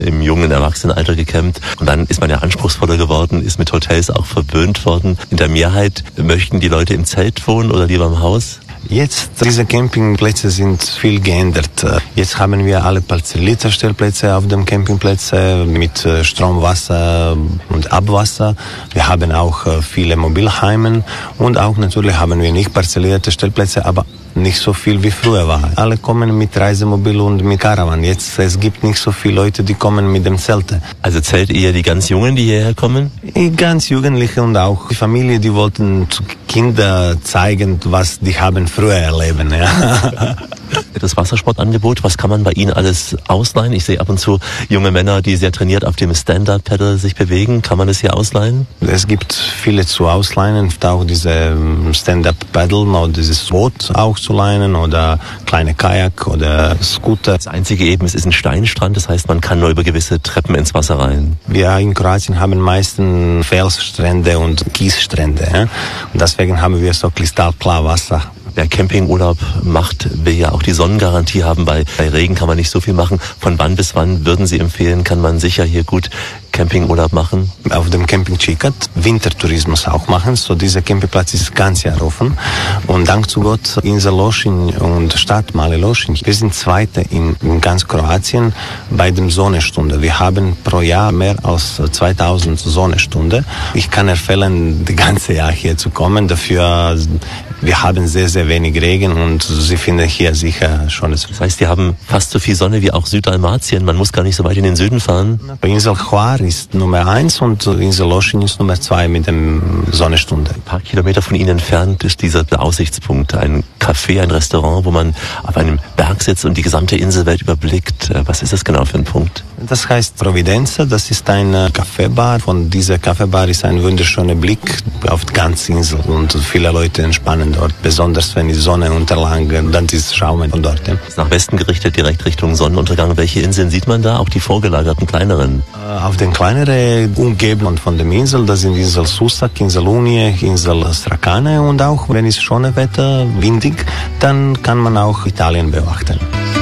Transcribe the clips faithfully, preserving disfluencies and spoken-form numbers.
im jungen Erwachsenenalter gecampt. Und dann ist man ja anspruchsvoller geworden, ist mit Hotels auch verwöhnt worden. In der Mehrheit möchten die Leute im Zelt wohnen oder lieber im Haus? Jetzt, diese Campingplätze sind viel geändert. Jetzt haben wir alle parzellierte Stellplätze auf den Campingplätzen mit Strom, Wasser und Abwasser. Wir haben auch viele Mobilheime und auch natürlich haben wir nicht parzellierte Stellplätze, aber nicht so viel wie früher war. Alle kommen mit Reisemobil und mit Caravan. Jetzt, es gibt nicht so viele Leute, die kommen mit dem Zelte. Also zählt eher die ganz Jungen, die hierher kommen? Die ganz Jugendliche und auch die Familie, die wollten Kinder zeigen, was die haben früher erleben. Ja. Das Wassersportangebot, was kann man bei Ihnen alles ausleihen? Ich sehe ab und zu junge Männer, die sehr trainiert auf dem Stand-Up-Paddle sich bewegen. Kann man das hier ausleihen? Es gibt viele zu ausleihen, auch diese Stand-Up-Paddle oder dieses Boot auch zu leihen oder kleine Kajak oder Scooter. Das einzige eben, es ist ein Steinstrand, das heißt, man kann nur über gewisse Treppen ins Wasser rein. Wir in Kroatien haben meistens Felsstrände und Kiesstrände. Ja? Und deswegen haben wir so kristallklar Wasser. Wer Campingurlaub macht, will ja auch die Sonnengarantie haben. Bei, bei Regen kann man nicht so viel machen. Von wann bis wann würden Sie empfehlen, kann man sicher hier gut Campingurlaub machen? Auf dem Camping Čikat Wintertourismus auch machen. So dieser Campingplatz ist ganz Jahr offen. Und dank zu Gott, Insel Lošinj und Stadt Mali Lošinj. Wir sind Zweite in, in ganz Kroatien bei dem Sonnenstunde. Wir haben pro Jahr mehr als zweitausend Sonnenstunde. Ich kann empfehlen, die ganze Jahr hier zu kommen. Dafür, wir haben sehr, sehr wenig Regen und Sie finden hier sicher schon das. Das heißt, Sie haben fast so viel Sonne wie auch Südalmatien. Man muss gar nicht so weit in den Süden fahren. Insel Hvar ist Nummer eins und Insel Lošinj ist Nummer zwei mit dem Sonnenstunde. Ein paar Kilometer von Ihnen entfernt ist dieser Aussichtspunkt, ein Café, ein Restaurant, wo man auf einem Berg sitzt und die gesamte Inselwelt überblickt. Was ist das genau für ein Punkt? Das heißt Providenza, das ist eine Kaffeebar. Von dieser Kaffeebar ist ein wunderschöner Blick auf die ganze Insel und viele Leute entspannen dort, besonders wenn die Sonne unterlang, dann ist Schaum von dort. Ja. Ist nach Westen gerichtet, direkt Richtung Sonnenuntergang. Welche Inseln sieht man da? Auch die vorgelagerten kleineren? Auf den kleineren Umgebungen von der Insel, das sind Insel Susak, Insel Unije, Insel Strakane und auch wenn es schönes Wetter, windig, dann kann man auch Italien beobachten.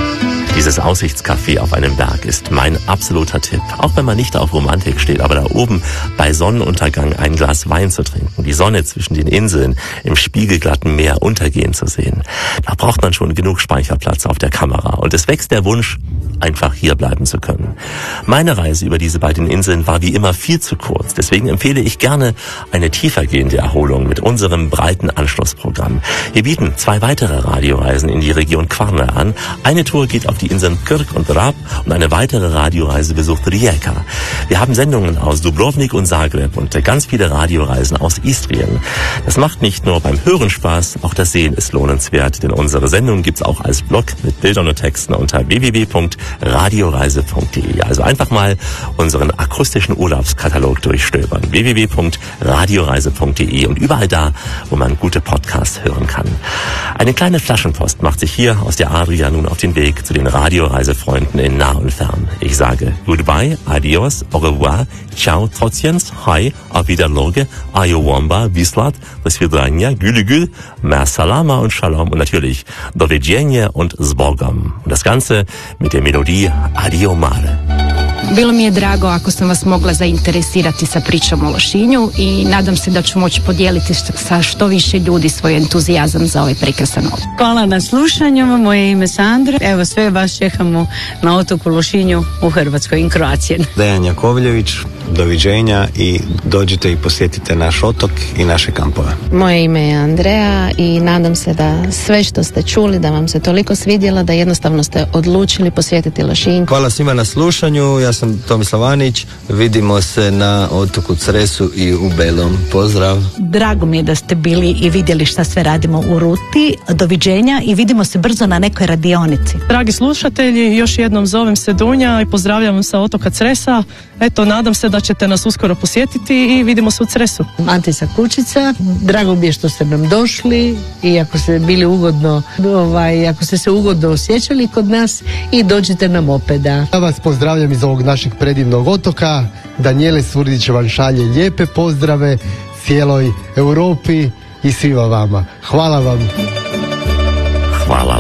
Dieses Aussichtscafé auf einem Berg ist mein absoluter Tipp. Auch wenn man nicht auf Romantik steht, aber da oben bei Sonnenuntergang ein Glas Wein zu trinken, die Sonne zwischen den Inseln im spiegelglatten Meer untergehen zu sehen, da braucht man schon genug Speicherplatz auf der Kamera. Und es wächst der Wunsch, einfach hier bleiben zu können. Meine Reise über diese beiden Inseln war wie immer viel zu kurz. Deswegen empfehle ich gerne eine tiefergehende Erholung mit unserem breiten Anschlussprogramm. Wir bieten zwei weitere Radioreisen in die Region Kvarner an. Eine Tour geht auf die Inseln Krk und Rab und eine weitere Radioreise besucht Rijeka. Wir haben Sendungen aus Dubrovnik und Zagreb und ganz viele Radioreisen aus Istrien. Das macht nicht nur beim Hören Spaß, auch das Sehen ist lohnenswert, denn unsere Sendung gibt's auch als Blog mit Bildern und Texten unter w w w punkt radioreise punkt d e. Also einfach mal unseren akustischen Urlaubskatalog durchstöbern. w w w punkt radioreise punkt d e und überall da, wo man gute Podcasts hören kann. Eine kleine Flaschenpost macht sich hier aus der Adria nun auf den Weg zu den Radioreisefreunden in nah und fern. Ich sage Goodbye, Adios, Au revoir, Ciao, Trotjens, Hi, Auf Wiederloge, Ayowamba, Wislat, Do Svidranja, Gülü-Gül, Mer Salama und Shalom und natürlich Do Viđenja und Zbogom. Und das Ganze mit der Melodie Adio Mare. Bilo mi je drago ako sam vas mogla zainteresirati sa pričom o Lošinju i nadam se da ću moći podijeliti sa što više ljudi svoj entuzijazam za ovaj prekrasan otok. Hvala na slušanju, moje ime Sandra. Evo sve vas čekamo na otoku Lošinju u Hrvatskoj i Kroaciji. Dejan Jakovljević, doviđenja i dođite i posjetite naš otok i naše kampove. Moje ime je Andrea i nadam se da sve što ste čuli da vam se toliko svidjelo da jednostavno ste odlučili posjetiti Lošinj. Hvala svima na slušanju, ja sam Tomislav Anić, vidimo se na otoku Cresu i u Belom. Pozdrav! Drago mi je da ste bili i vidjeli šta sve radimo u ruti. Doviđenja i vidimo se brzo na nekoj radionici. Dragi slušatelji, još jednom zovem se Dunja i pozdravljam sa otoka Cresa. Eto, nadam se da ćete nas uskoro posjetiti i vidimo se u Cresu. Antica Kučica, drago mi je što ste nam došli i ako ste bili ugodno, ovaj, ako ste se ugodno osjećali kod nas i dođite nam opet. Da. Ja vas pozdravljam iz ovog našeg predivnog otoka. Danijele Surdić vam šalje lijepe pozdrave cijeloj Europi i svima vama. Hvala vam. Hvala lepo.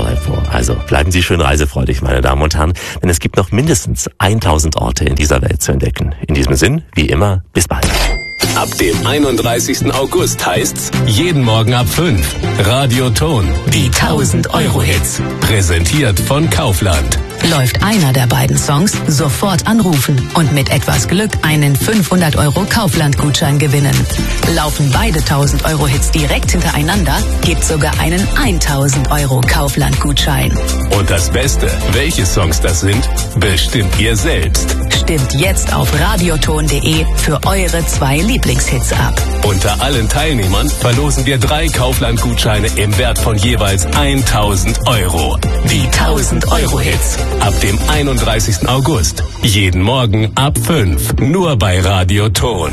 Also bleiben Sie schön reisefreudig, meine Damen und Herren, denn es gibt noch mindestens tausend Orte in dieser Welt zu entdecken. In diesem Sinn, wie immer, bis bald. Ab dem einunddreißigsten August heißt's jeden Morgen ab fünf. Radioton, die tausend Euro Hits. Präsentiert von Kaufland. Läuft einer der beiden Songs, sofort anrufen und mit etwas Glück einen fünfhundert Euro Kaufland-Gutschein gewinnen. Laufen beide tausend Euro Hits direkt hintereinander, gibt's sogar einen tausend Euro Kaufland-Gutschein. Und das Beste, welche Songs das sind, bestimmt ihr selbst. Stimmt jetzt auf radioton punkt de für eure zwei Lieblingshits ab. Unter allen Teilnehmern verlosen wir drei Kaufland-Gutscheine im Wert von jeweils tausend Euro. Die tausend Euro Hits. Ab dem einunddreißigsten August. Jeden Morgen ab fünf. Nur bei Radioton.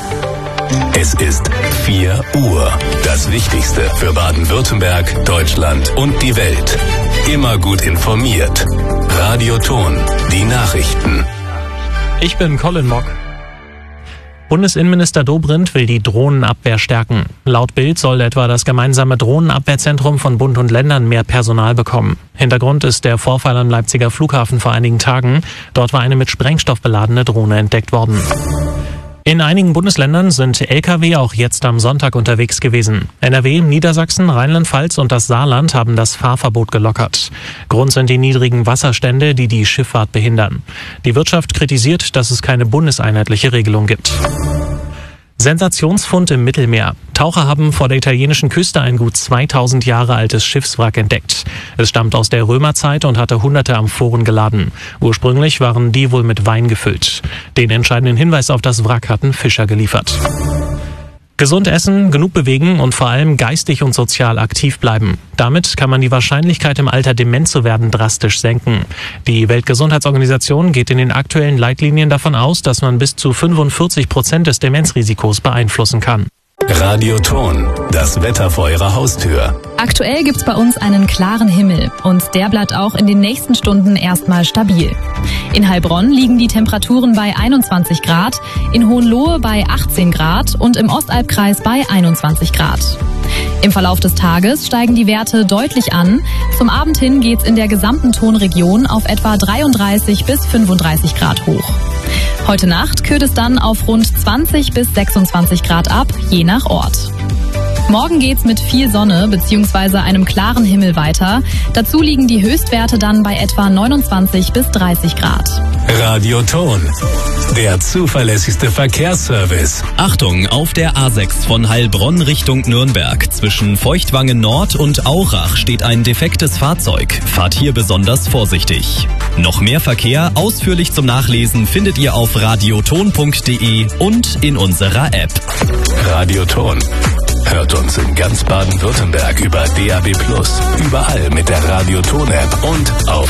Es ist vier Uhr. Das Wichtigste für Baden-Württemberg, Deutschland und die Welt. Immer gut informiert. Radioton. Die Nachrichten. Ich bin Colin Mock. Bundesinnenminister Dobrindt will die Drohnenabwehr stärken. Laut Bild soll etwa das gemeinsame Drohnenabwehrzentrum von Bund und Ländern mehr Personal bekommen. Hintergrund ist der Vorfall am Leipziger Flughafen vor einigen Tagen. Dort war eine mit Sprengstoff beladene Drohne entdeckt worden. In einigen Bundesländern sind L K W auch jetzt am Sonntag unterwegs gewesen. N R W, Niedersachsen, Rheinland-Pfalz und das Saarland haben das Fahrverbot gelockert. Grund sind die niedrigen Wasserstände, die die Schifffahrt behindern. Die Wirtschaft kritisiert, dass es keine bundeseinheitliche Regelung gibt. Sensationsfund im Mittelmeer. Taucher haben vor der italienischen Küste ein gut zweitausend Jahre altes Schiffswrack entdeckt. Es stammt aus der Römerzeit und hatte hunderte Amphoren geladen. Ursprünglich waren die wohl mit Wein gefüllt. Den entscheidenden Hinweis auf das Wrack hatten Fischer geliefert. Gesund essen, genug bewegen und vor allem geistig und sozial aktiv bleiben. Damit kann man die Wahrscheinlichkeit, im Alter dement zu werden, drastisch senken. Die Weltgesundheitsorganisation geht in den aktuellen Leitlinien davon aus, dass man bis zu fünfundvierzig Prozent des Demenzrisikos beeinflussen kann. Radioton, das Wetter vor Ihrer Haustür. Aktuell gibt's bei uns einen klaren Himmel und der bleibt auch in den nächsten Stunden erstmal stabil. In Heilbronn liegen die Temperaturen bei einundzwanzig Grad, in Hohenlohe bei achtzehn Grad und im Ostalbkreis bei einundzwanzig Grad. Im Verlauf des Tages steigen die Werte deutlich an. Zum Abend hin geht's in der gesamten Tonregion auf etwa dreiunddreißig bis fünfunddreißig Grad hoch. Heute Nacht kühlt es dann auf rund zwanzig bis sechsundzwanzig Grad ab, je nach Ort. Morgen geht's mit viel Sonne bzw. einem klaren Himmel weiter. Dazu liegen die Höchstwerte dann bei etwa neunundzwanzig bis dreißig Grad. Radioton, der zuverlässigste Verkehrsservice. Achtung, auf der A sechs von Heilbronn Richtung Nürnberg. Zwischen Feuchtwangen Nord und Aurach steht ein defektes Fahrzeug. Fahrt hier besonders vorsichtig. Noch mehr Verkehr ausführlich zum Nachlesen findet ihr auf radioton punkt de und in unserer App. Radioton. Hört uns in ganz Baden-Württemberg über D A B plus, überall mit der Radioton-App und auf